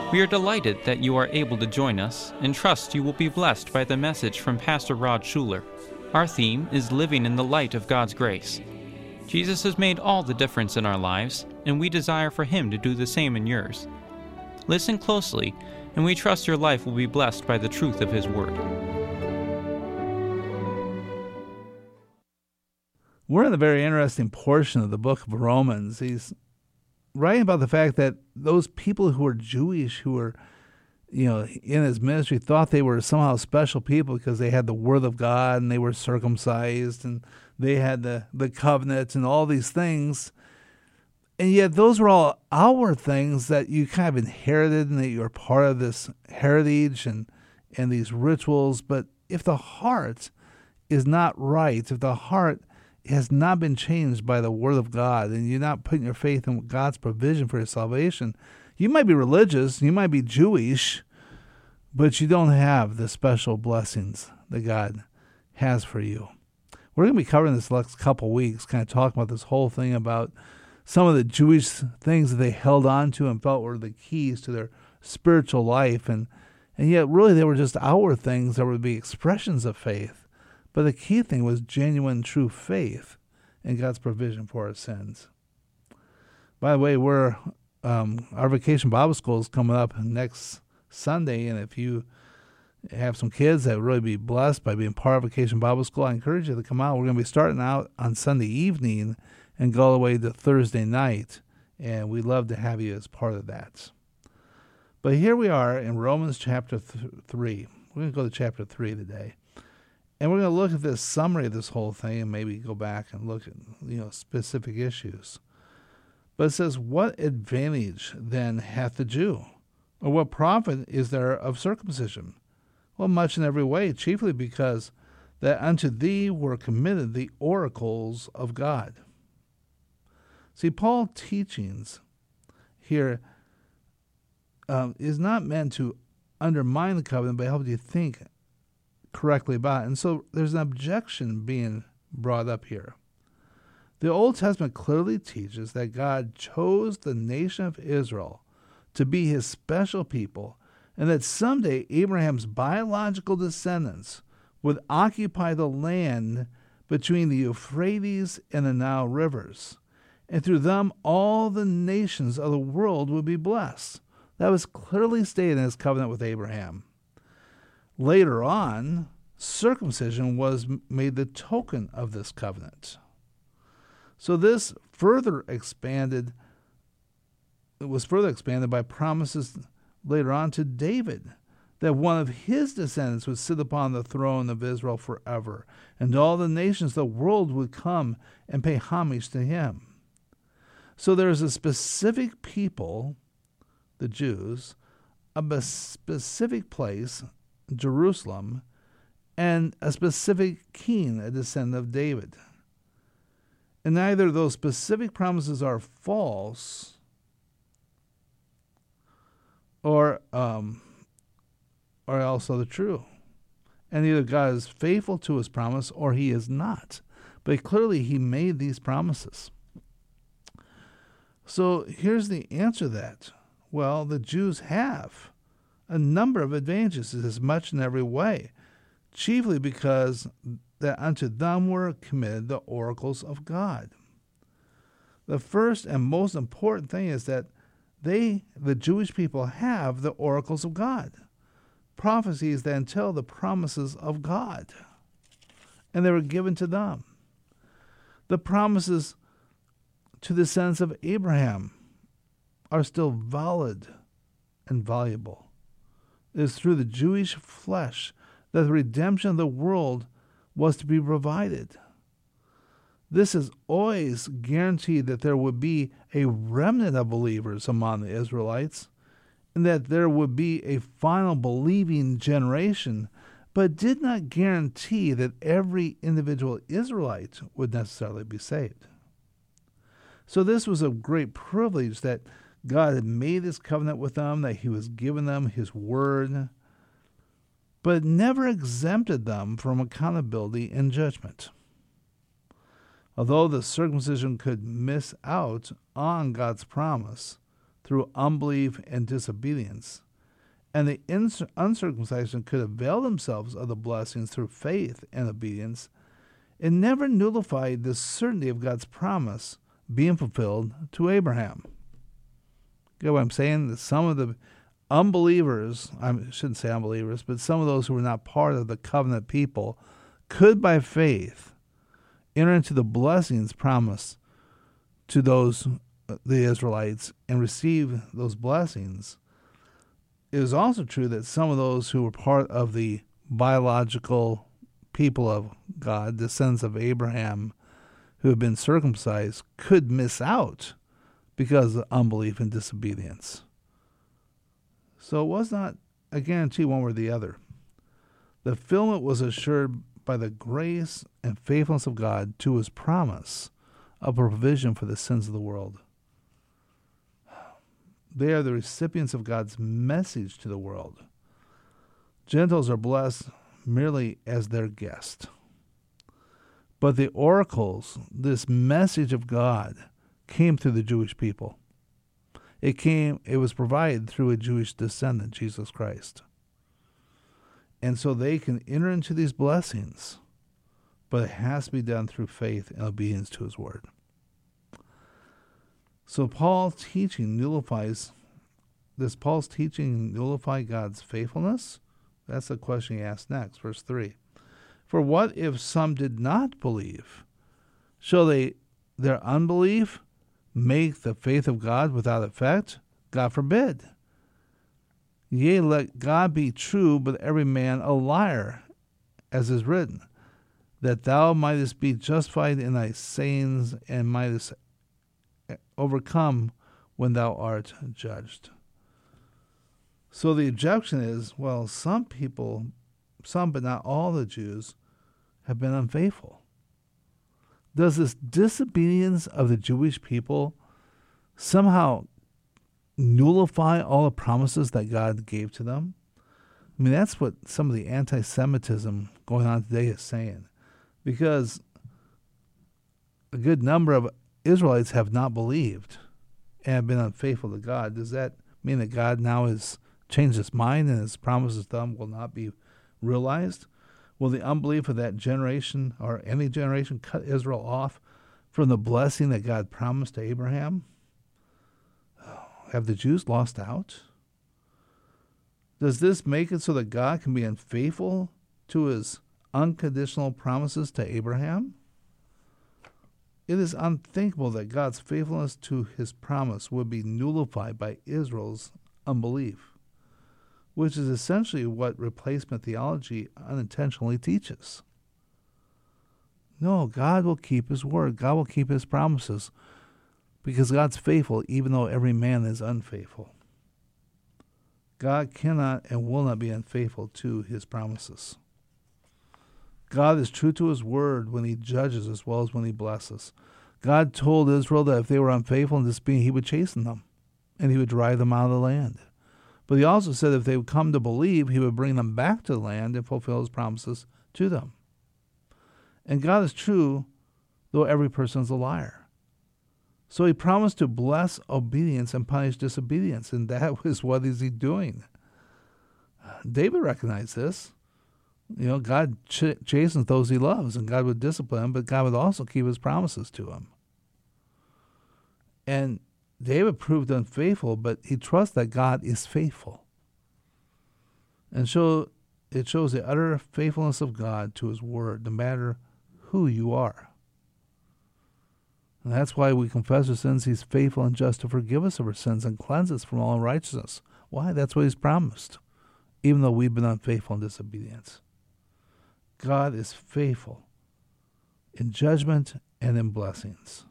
We are delighted that you are able to join us and trust you will be blessed by the message from Pastor Rod Schuler. Our theme is Living in the Light of God's Grace. Jesus has made all the difference in our lives, and we desire for Him to do the same in yours. Listen closely, and we trust your life will be blessed by the truth of His Word. We're in a very interesting portion of the book of Romans. He's writing about the fact that those people who were Jewish, who were, in his ministry, thought they were somehow special people because they had the Word of God and they were circumcised and they had the covenant and all these things. And yet those were all our things that you kind of inherited and that you're part of this heritage and these rituals. But if the heart is not right, if the heart has not been changed by the Word of God, and you're not putting your faith in God's provision for your salvation, you might be religious, you might be Jewish, but you don't have the special blessings that God has for you. We're going to be covering this next couple weeks, kind of talking about this whole thing about some of the Jewish things that they held on to and felt were the keys to their spiritual life, and yet really they were just our things that would be expressions of faith. But the key thing was genuine, true faith in God's provision for our sins. By the way, our Vacation Bible School is coming up next Sunday, and if you have some kids that would really be blessed by being part of Vacation Bible School, I encourage you to come out. We're going to be starting out on Sunday evening and go all the way to Thursday night, and we'd love to have you as part of that. But here we are in Romans chapter 3. We're going to go to chapter 3 today. And we're going to look at this summary of this whole thing and maybe go back and look at specific issues. But it says, what advantage then hath the Jew? Or what profit is there of circumcision? Well, much in every way, chiefly because that unto thee were committed the oracles of God. See, Paul's teachings here is not meant to undermine the covenant, but help you think correctly about it. And so there's an objection being brought up here. The Old Testament clearly teaches that God chose the nation of Israel to be His special people, and that someday Abraham's biological descendants would occupy the land between the Euphrates and the Nile rivers, and through them all the nations of the world would be blessed. That was clearly stated in His covenant with Abraham. Later on, circumcision was made the token of this covenant. So this was further expanded by promises later on to David, that one of his descendants would sit upon the throne of Israel forever, and all the nations of the world would come and pay homage to him. So there's a specific people, the Jews, a specific place, Jerusalem, and a specific king, a descendant of David. And neither of those specific promises are false or also the true. And either God is faithful to His promise or He is not. But clearly He made these promises. So here's the answer to that. Well, the Jews have a number of advantages, as much in every way, chiefly because that unto them were committed the oracles of God. The first and most important thing is that the Jewish people, have the oracles of God, prophecies that entail the promises of God, and they were given to them. The promises to the descendants of Abraham are still valid and valuable. It is through the Jewish flesh that the redemption of the world was to be provided. This is always guaranteed that there would be a remnant of believers among the Israelites, and that there would be a final believing generation, but did not guarantee that every individual Israelite would necessarily be saved. So this was a great privilege that God had made this covenant with them, that He was giving them His word, but it never exempted them from accountability and judgment. Although the circumcision could miss out on God's promise through unbelief and disobedience, and the uncircumcision could avail themselves of the blessings through faith and obedience, it never nullified the certainty of God's promise being fulfilled to Abraham. Get what I'm saying? That some of the unbelievers, I shouldn't say unbelievers, but some of those who were not part of the covenant people could, by faith, enter into the blessings promised to those, the Israelites, and receive those blessings. It is also true that some of those who were part of the biological people of God, descendants of Abraham, who have been circumcised, could miss out because of unbelief and disobedience. So it was not a guarantee one way or the other. The fulfillment was assured by the grace and faithfulness of God to his promise of provision for the sins of the world. They are the recipients of God's message to the world. Gentiles are blessed merely as their guest. But the oracles, this message of God, came through the Jewish people. It was provided through a Jewish descendant, Jesus Christ. And so they can enter into these blessings, but it has to be done through faith and obedience to his word. So Paul's teaching nullify God's faithfulness? That's the question he asks next, verse 3. For what if some did not believe? Shall their unbelief make the faith of God without effect? God forbid. Yea, let God be true, but every man a liar, as is written, that thou mightest be justified in thy sayings and mightest overcome when thou art judged. So the objection is, well, some people, some but not all the Jews, have been unfaithful. Does this disobedience of the Jewish people somehow nullify all the promises that God gave to them? I mean, that's what some of the anti-Semitism going on today is saying. Because a good number of Israelites have not believed and have been unfaithful to God. Does that mean that God now has changed his mind and his promises to them will not be realized? Will the unbelief of that generation or any generation cut Israel off from the blessing that God promised to Abraham? Have the Jews lost out? Does this make it so that God can be unfaithful to his unconditional promises to Abraham? It is unthinkable that God's faithfulness to his promise would be nullified by Israel's unbelief, which is essentially what replacement theology unintentionally teaches. No, God will keep his word. God will keep his promises because God's faithful even though every man is unfaithful. God cannot and will not be unfaithful to his promises. God is true to his word when he judges as well as when he blesses. God told Israel that if they were unfaithful and disobedient, he would chasten them and he would drive them out of the land. But he also said if they would come to believe, he would bring them back to the land and fulfill his promises to them. And God is true, though every person is a liar. So he promised to bless obedience and punish disobedience, and that was what is he doing. David recognized this. You know, God chastens those he loves, and God would discipline him, but God would also keep his promises to him. And David proved unfaithful, but he trusts that God is faithful. And so it shows the utter faithfulness of God to his word, no matter who you are. And that's why we confess our sins. He's faithful and just to forgive us of our sins and cleanse us from all unrighteousness. Why? That's what he's promised, even though we've been unfaithful in disobedience. God is faithful in judgment and in blessings.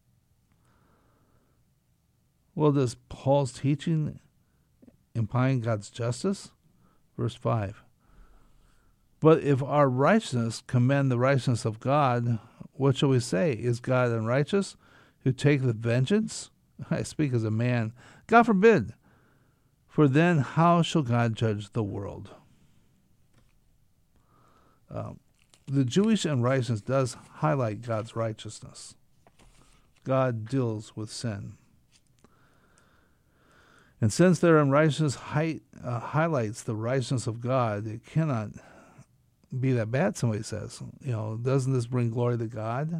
Well, does Paul's teaching implying God's justice? Verse 5. But if our righteousness commend the righteousness of God, what shall we say? Is God unrighteous who taketh vengeance? I speak as a man. God forbid. For then how shall God judge the world? The Jewish unrighteousness does highlight God's righteousness. God deals with sin. And since their unrighteousness highlights the righteousness of God, it cannot be that bad, somebody says. Doesn't this bring glory to God?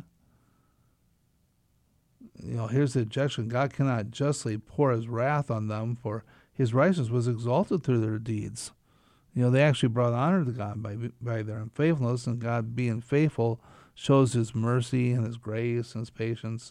Here's the objection. God cannot justly pour his wrath on them, for his righteousness was exalted through their deeds. They actually brought honor to God by their unfaithfulness, and God, being faithful, shows his mercy and his grace and his patience.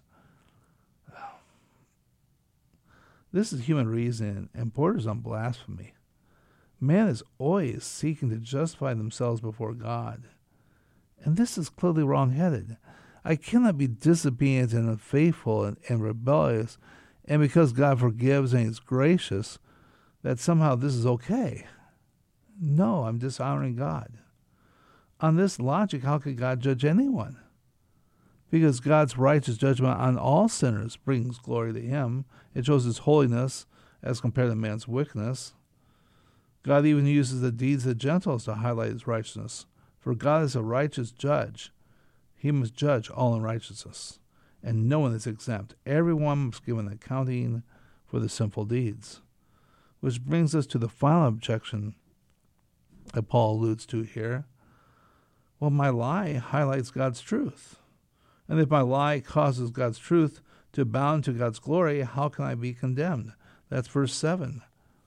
This is human reason and borders on blasphemy. Man is always seeking to justify themselves before God. And this is clearly wrong-headed. I cannot be disobedient and unfaithful and rebellious, and because God forgives and is gracious, that somehow this is okay. No, I'm dishonoring God. On this logic, how could God judge anyone? Because God's righteous judgment on all sinners brings glory to him. It shows his holiness as compared to man's wickedness. God even uses the deeds of the Gentiles to highlight his righteousness. For God is a righteous judge. He must judge all unrighteousness, and no one is exempt. Everyone must give an accounting for the sinful deeds. Which brings us to the final objection that Paul alludes to here. Well, my lie highlights God's truth. And if my lie causes God's truth to abound to God's glory, how can I be condemned? That's verse 7.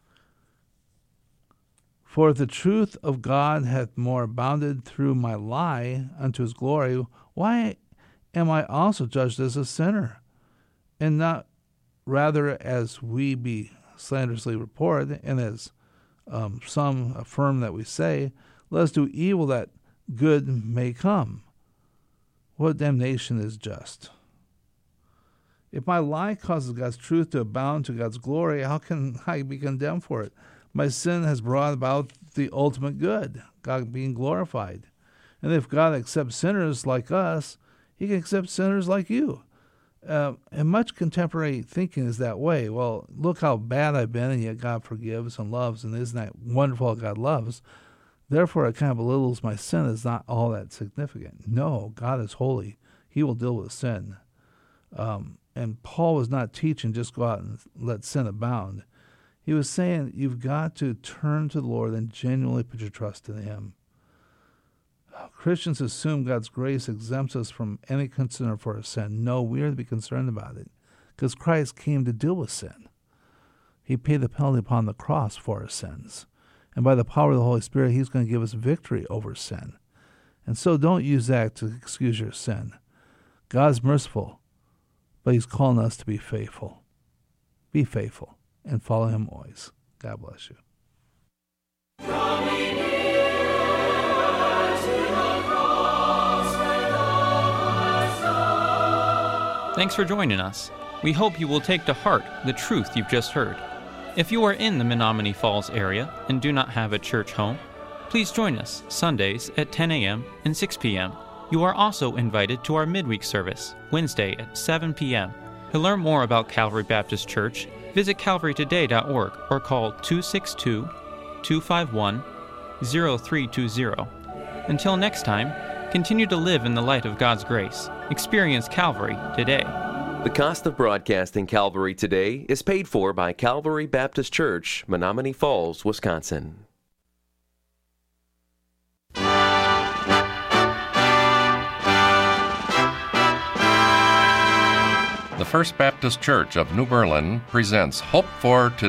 For if the truth of God hath more abounded through my lie unto his glory, why am I also judged as a sinner? And not rather as we be slanderously reported, and as some affirm that we say, let us do evil that good may come. What damnation is just? If my lie causes God's truth to abound to God's glory, how can I be condemned for it? My sin has brought about the ultimate good, God being glorified. And if God accepts sinners like us, he can accept sinners like you. And much contemporary thinking is that way. Well, look how bad I've been, and yet God forgives and loves, and isn't that wonderful how God loves? Therefore, it kind of belittles my sin is not all that significant. No, God is holy. He will deal with sin. And Paul was not teaching just go out and let sin abound. He was saying you've got to turn to the Lord and genuinely put your trust in him. Christians assume God's grace exempts us from any concern for our sin. No, we are to be concerned about it because Christ came to deal with sin. He paid the penalty upon the cross for our sins. And by the power of the Holy Spirit, he's going to give us victory over sin. And so don't use that to excuse your sin. God's merciful, but he's calling us to be faithful. Be faithful and follow him always. God bless you. Thanks for joining us. We hope you will take to heart the truth you've just heard. If you are in the Menominee Falls area and do not have a church home, please join us Sundays at 10 a.m. and 6 p.m. You are also invited to our midweek service, Wednesday at 7 p.m. To learn more about Calvary Baptist Church, visit calvarytoday.org or call 262-251-0320. Until next time, continue to live in the light of God's grace. Experience Calvary today. The cost of broadcasting Calvary Today is paid for by Calvary Baptist Church, Menominee Falls, Wisconsin. The First Baptist Church of New Berlin presents Hope for Today.